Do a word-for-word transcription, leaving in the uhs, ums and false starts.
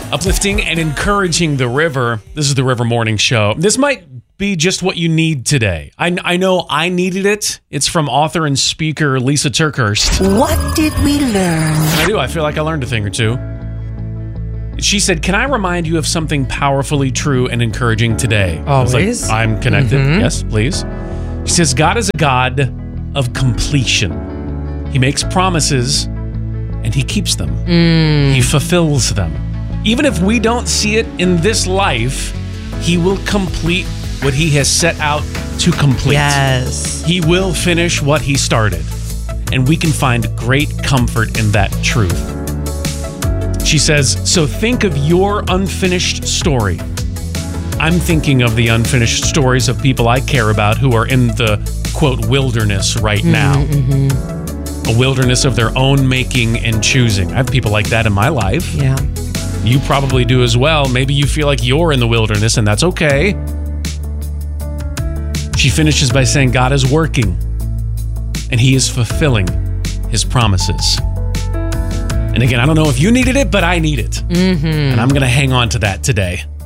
Uplifting and encouraging the river. This is the River Morning Show. This might be just what you need today. I, I know I needed it. It's from author and speaker Lisa TerKeurst. What did we learn? I do. I feel like I learned a thing or two. She said, can I remind you of something powerfully true and encouraging today? Always. I was like, I'm connected. Mm-hmm. Yes, please. She says, God is a God of completion. He makes promises and he keeps them. Mm. He fulfills them. Even if we don't see it in this life, he will complete what he has set out to complete. Yes. He will finish what he started. And we can find great comfort in that truth. She says, so think of your unfinished story. I'm thinking of the unfinished stories of people I care about who are in the, quote, wilderness right now. Mm-hmm. A wilderness of their own making and choosing. I have people like that in my life. Yeah. You probably do as well. Maybe you feel like you're in the wilderness, and that's okay. She finishes by saying God is working, and he is fulfilling his promises. And again, I don't know if you needed it, but I need it. Mm-hmm. And I'm going to hang on to that today.